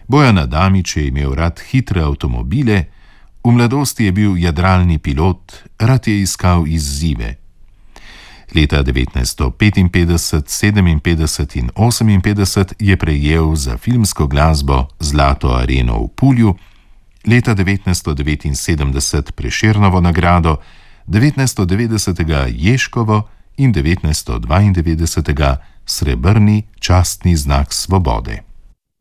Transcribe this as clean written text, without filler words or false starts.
Bojan Adamič je imel rad hitre avtomobile, v mladosti je bil jadralni pilot, rad je iskal izzive. Leta 1955, 57 in 58 je prejel za filmsko glasbo Zlato areno v Pulju, leta 1979 Prešernovo nagrado, 1990 Ježkovo in 1992 Srebrni častni znak svobode.